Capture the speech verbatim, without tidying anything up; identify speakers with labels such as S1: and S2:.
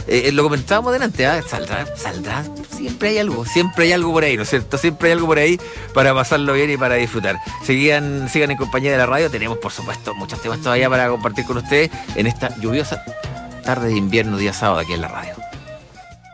S1: Eh, lo comentábamos delante, ¿eh? saldrá, saldrá, siempre hay algo, siempre hay algo por ahí, ¿no es cierto? Siempre hay algo por ahí para pasarlo bien y para disfrutar. Sigan, sigan en compañía de la radio, tenemos por supuesto muchos temas todavía para compartir con ustedes en esta lluviosa tarde de invierno, día sábado aquí en la radio.